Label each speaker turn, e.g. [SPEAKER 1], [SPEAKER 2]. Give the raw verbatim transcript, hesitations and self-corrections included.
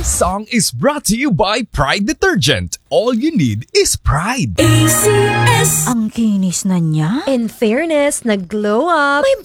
[SPEAKER 1] This song is brought to you by Pride Detergent. All you need is pride.
[SPEAKER 2] A C S.
[SPEAKER 3] Ang kinis na niya.
[SPEAKER 4] In fairness, nag-glow up.
[SPEAKER 2] May